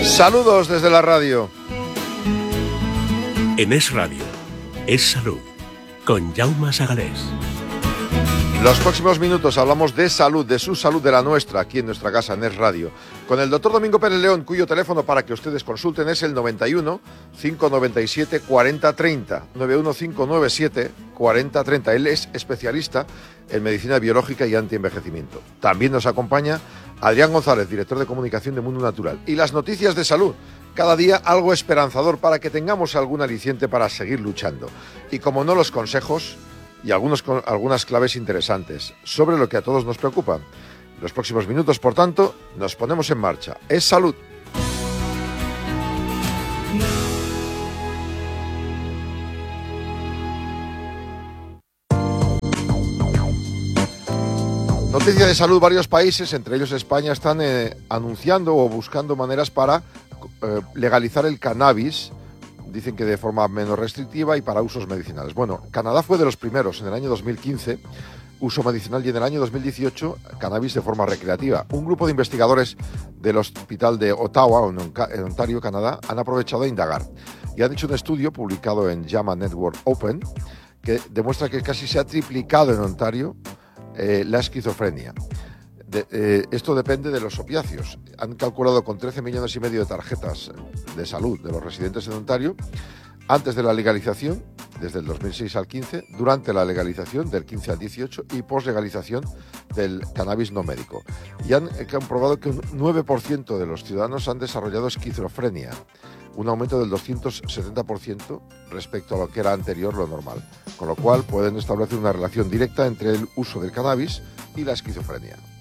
Saludos desde la radio. En Es Radio, Es Salud, con Jaume Sagalés. Los próximos minutos hablamos de salud, de su salud, de la nuestra, aquí en nuestra casa, en Es Radio, con el doctor Domingo Pérez León, cuyo teléfono para que ustedes consulten es el 91 597 4030, 91 597 4030. Él es especialista en medicina biológica y antienvejecimiento. También nos acompaña Adrián González, director de comunicación de Mundo Natural. Y las noticias de salud, cada día algo esperanzador para que tengamos algún aliciente para seguir luchando. Y como no, los consejos y algunas claves interesantes sobre lo que a todos nos preocupa. En los próximos minutos, por tanto, nos ponemos en marcha. Es salud. Noticia de salud, varios países, entre ellos España, están anunciando o buscando maneras para legalizar el cannabis. Dicen que de forma menos restrictiva y para usos medicinales. Bueno, Canadá fue de los primeros en el año 2015, uso medicinal, y en el año 2018 cannabis de forma recreativa. Un grupo de investigadores del Hospital de Ottawa, en Ontario, Canadá, han aprovechado a indagar y han hecho un estudio publicado en JAMA Network Open que demuestra que casi se ha triplicado en Ontario la esquizofrenia. Esto depende de los opiáceos. Han calculado con 13,5 millones de tarjetas de salud de los residentes en Ontario, antes de la legalización, desde el 2006 al 15, durante la legalización del 15 al 18 y post-legalización del cannabis no médico. Y han comprobado que un 9% de los ciudadanos han desarrollado esquizofrenia, un aumento del 270% respecto a lo que era anterior, lo normal. Con lo cual pueden establecer una relación directa entre el uso del cannabis y la esquizofrenia.